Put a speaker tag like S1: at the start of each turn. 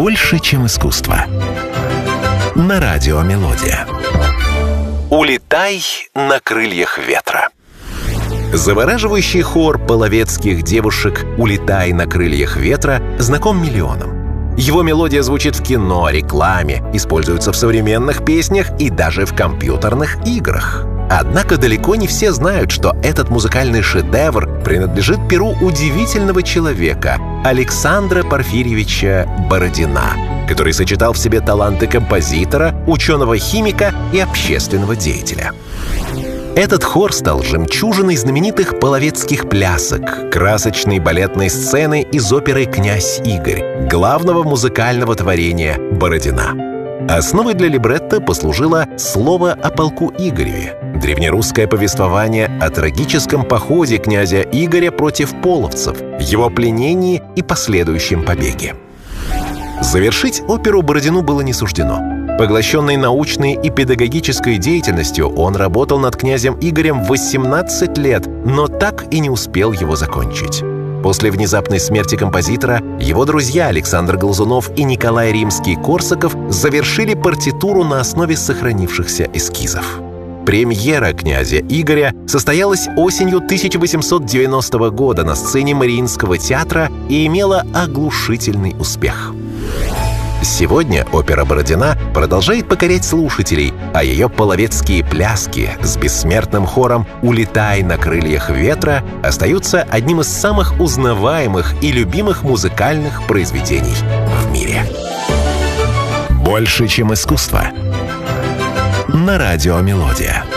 S1: Больше, чем искусство. На радио «Мелодия». «Улетай на крыльях ветра». Завораживающий хор половецких девушек «Улетай на крыльях ветра» знаком миллионам. Его мелодия звучит в кино, рекламе, используется в современных песнях и даже в компьютерных играх. Однако далеко не все знают, что этот музыкальный шедевр принадлежит перу удивительного человека Александра Порфирьевича Бородина, который сочетал в себе таланты композитора, ученого-химика и общественного деятеля. Этот хор стал жемчужиной знаменитых половецких плясок, красочной балетной сцены из оперы «Князь Игорь», главного музыкального творения Бородина. Основой для либретто послужило «Слово о полку Игореве», древнерусское повествование о трагическом походе князя Игоря против половцев, его пленении и последующем побеге. Завершить оперу Бородину было не суждено. Поглощенный научной и педагогической деятельностью, он работал над князем Игорем 18 лет, но так и не успел его закончить. После внезапной смерти композитора его друзья Александр Глазунов и Николай Римский-Корсаков завершили партитуру на основе сохранившихся эскизов. Премьера князя Игоря состоялась осенью 1890 года на сцене Мариинского театра и имела оглушительный успех. Сегодня опера Бородина продолжает покорять слушателей, а ее половецкие пляски с бессмертным хором «Улетай на крыльях ветра» остаются одним из самых узнаваемых и любимых музыкальных произведений в мире. Больше, чем искусство. На радио «Мелодия».